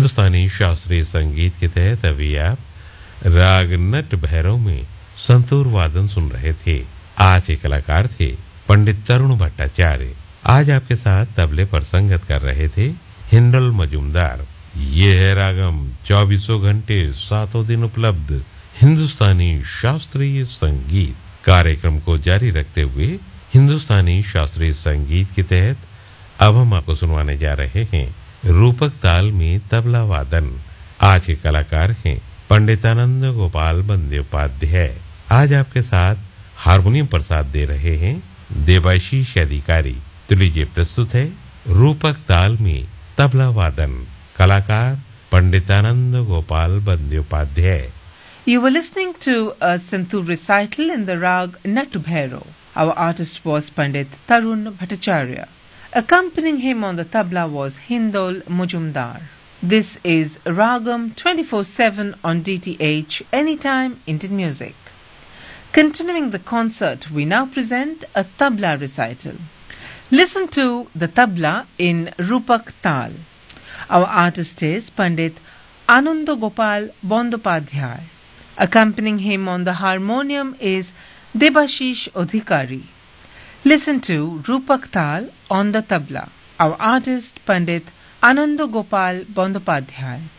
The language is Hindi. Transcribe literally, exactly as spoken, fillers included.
हिंदुस्तानी शास्त्रीय संगीत के तहत अभी आप राग नट भैरव में संतूर वादन सुन रहे थे। आज के कलाकार थे पंडित तरुण भट्टाचार्य। आज आपके साथ तबले पर संगत कर रहे थे हिंडल मजूमदार। ये है रागम, चौबीसों घंटे सातों दिन उपलब्ध हिंदुस्तानी शास्त्रीय संगीत। कार्यक्रम को जारी रखते हुए हिंदुस्तानी शास्त्रीय संगीत के तहत अब हम आपको सुनवाने जा रहे हैं रूपक ताल में तबला वादन। आज के कलाकार हैं पंडितानंद गोपाल बंद्योपाध्याय। आज आपके साथ हारमोनियम पर साथ दे रहे हैं देवाशीष अधिकारी। तो लीजिए प्रस्तुत है रूपक ताल में तबला वादन। कलाकार पंडितानंद Gopal Bandyopadhyay. You were listening to a Santur recital in the rag Nattu Bhairav. Our artist was Pandit Tarun Bhattacharya. Accompanying him on the tabla was Hindol Mujumdar. This is Ragam twenty-four seven on D T H, Anytime Indian Music. Continuing the concert, we now present a tabla recital. Listen to the tabla in Rupak Tal. Our artist is Pandit Ananda Gopal Bondopadhyay. Accompanying him on the harmonium is Debashish Adhikari. Listen to Rupak Tal on the tabla. Our artist Pandit Ananda Gopal Bondopadhyay.